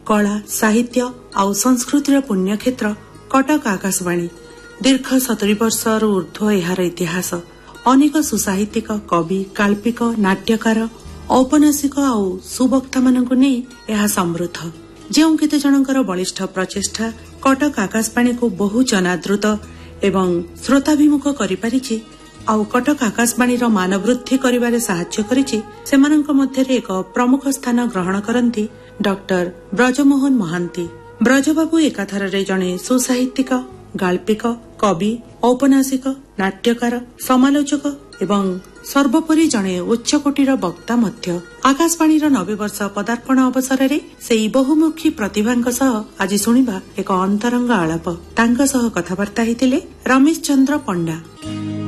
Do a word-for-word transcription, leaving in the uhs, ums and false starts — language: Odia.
कला साहित्य आउ संस्कृतिर पुण्यक्षेत्र कटक आकाशवाणी दीर्घ सतुरी वर्ष ऊर्ध्व यार इतिहास अनेक सुसाहित्यिक कवि काल्पिक नाट्यकार औपन्यासिक आउ सुवक्ता मानकु नै यह समृद्ध ଯେଉଁ କେତେ ଜଣଙ୍କର ବଳିଷ୍ଠ ପ୍ରଚେଷ୍ଟା କଟକ ଆକାଶବାଣୀ को ବହୁ ଜନାଦୃତ ଏବଂ ଶ୍ରୋତାଭିମୁଖ କରିପାରିଛି ଆଉ କଟକ ଆକାଶବାଣୀର ମାନ ବୃଦ୍ଧି କରିବାରେ ସାହାଯ୍ୟ କରିଛି ସେମାନଙ୍କ ମଧ୍ୟରେ ଏକ ପ୍ରମୁଖ ସ୍ଥାନ ଗ୍ରହଣ କରନ୍ତି ଡକ୍ଟର ବ୍ରଜମୋହନ ମହାନ୍ତି। ବ୍ରଜବାବୁ ଏକାଥରରେ ଜଣେ ସୁସାହିତ୍ୟିକ ଗାଳ୍ପିକ କବି ଔପନ୍ୟାସିକ ନାଟ୍ୟକାର ସମାଲୋଚକ ଏବଂ ସର୍ବୋପରି ଜଣେ ଉଚ୍ଚକୋଟୀର ବକ୍ତା ମଧ୍ୟ। ଆକାଶବାଣୀର ନବେ ବର୍ଷ ପଦାର୍ପଣ ଅବସରରେ ସେହି ବହୁମୁଖୀ ପ୍ରତିଭାଙ୍କ ସହ ଆଜି ଶୁଣିବା ଏକ ଅନ୍ତରଙ୍ଗ ଆଳାପ। ତାଙ୍କ ସହ କଥାବାର୍ତ୍ତା ହୋଇଥିଲେ ରମେଶ ଚନ୍ଦ୍ର ପଣ୍ଡା।